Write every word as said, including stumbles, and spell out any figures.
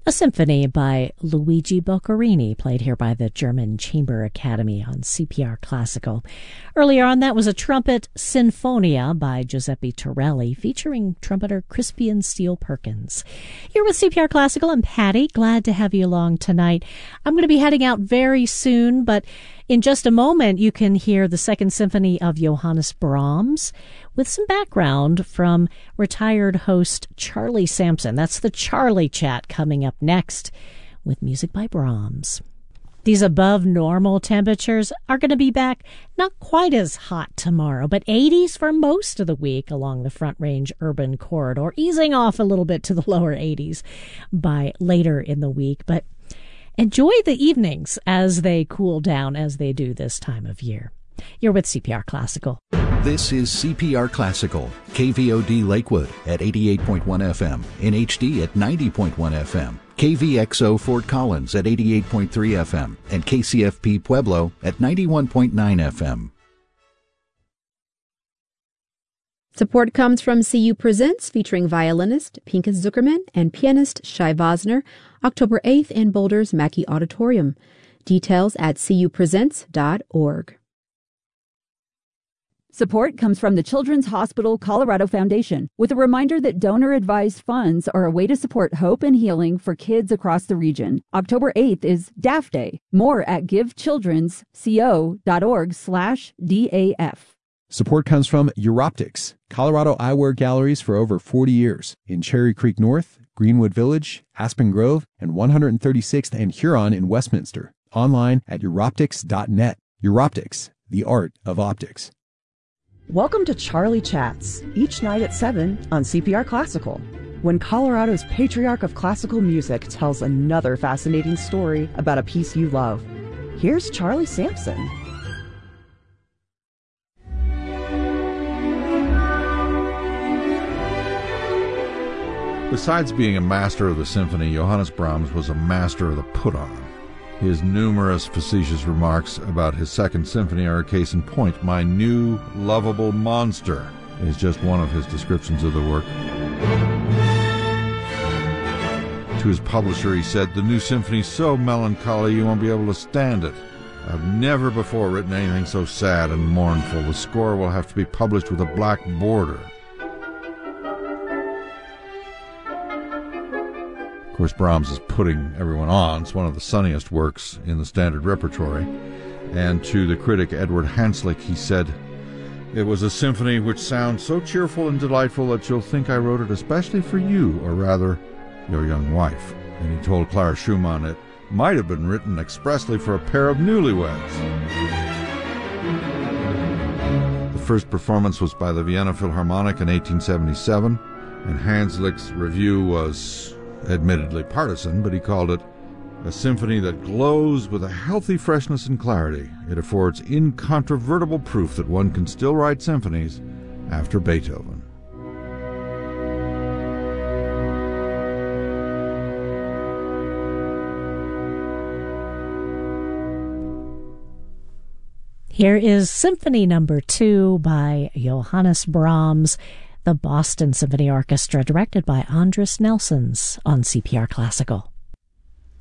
A symphony by Luigi Boccherini, played here by the German Chamber Academy on C P R Classical. Earlier on, that was a trumpet Sinfonia by Giuseppe Torelli, featuring trumpeter Crispian Steele Perkins. You're with C P R Classical. I'm Patty. Glad to have you along tonight. I'm going to be heading out very soon, but in just a moment, you can hear the Second Symphony of Johannes Brahms with some background from retired host Charlie Sampson. That's the Charlie Chat coming up next with music by Brahms. These above normal temperatures are going to be back not quite as hot tomorrow, but eighties for most of the week along the Front Range urban corridor, easing off a little bit to the lower eighties by later in the week. But enjoy the evenings as they cool down, as they do this time of year. You're with C P R Classical. This is C P R Classical, K V O D Lakewood at eighty-eight point one F M, in H D at ninety point one F M, K V X O Fort Collins at eighty-eight point three F M, and K C F P Pueblo at ninety-one point nine F M. Support comes from C U Presents, featuring violinist Pinkas Zuckerman and pianist Shai Vosner, October eighth in Boulder's Mackey Auditorium. Details at c u presents dot org. Support comes from the Children's Hospital Colorado Foundation, with a reminder that donor-advised funds are a way to support hope and healing for kids across the region. October eighth is D A F Day. More at givechildrensco.org slash DAF. Support comes from Europtics, Colorado eyewear galleries for over forty years in Cherry Creek North, Greenwood Village, Aspen Grove, and one hundred thirty-sixth and Huron in Westminster. Online at europtics dot net. Europtics, the art of optics. Welcome to Charlie Chats, each night at seven on C P R Classical, when Colorado's patriarch of classical music tells another fascinating story about a piece you love. Here's Charlie Sampson. Besides being a master of the symphony, Johannes Brahms was a master of the put-on. His numerous facetious remarks about his Second Symphony are a case in point. "My new, lovable monster" is just one of his descriptions of the work. To his publisher, he said, "The new symphony's so melancholy you won't be able to stand it. I've never before written anything so sad and mournful. The score will have to be published with a black border." Of course, Brahms is putting everyone on. It's one of the sunniest works in the standard repertory. And to the critic Edward Hanslick, he said, "It was a symphony which sounds so cheerful and delightful that you'll think I wrote it especially for you, or rather, your young wife." And he told Clara Schumann it might have been written expressly for a pair of newlyweds. The first performance was by the Vienna Philharmonic in eighteen seventy-seven, and Hanslick's review was admittedly partisan, but he called it a symphony that glows with a healthy freshness and clarity. It affords incontrovertible proof that one can still write symphonies after Beethoven. Here is Symphony Number Two by Johannes Brahms, the Boston Symphony Orchestra, directed by Andris Nelsons on C P R Classical.